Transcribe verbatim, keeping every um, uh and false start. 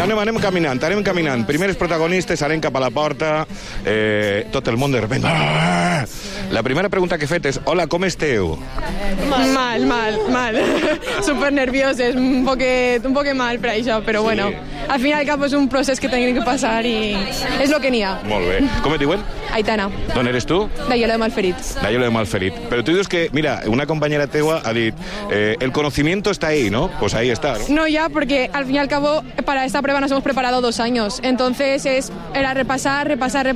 anem, anem caminant, anem caminant. Primeres protagonistes, anem cap a la porta, eh, tot el món de repente... Ah! La primera pregunta que he fet és, hola, com esteu? Mal, mal, mal, mal. Super nervioses, un poquet, un poquet mal per això, però sí. Bueno, al fin i al cap és un procés que tenim que passar i és el que n'hi ha. Molt bé. Com et diuen? Aitana. D'on eres tu? D'Aielo de Malferit. D'Aielo de Malferit. Però tu dius que, mira, una compañera teua ha dit, eh, el conocimiento está ahí, ¿no? Pues ahí está, ¿no? No ya, porque al fin y al cabo para esta prueba nos hemos preparado dos años, entonces es, era repasar, repasar, repasar.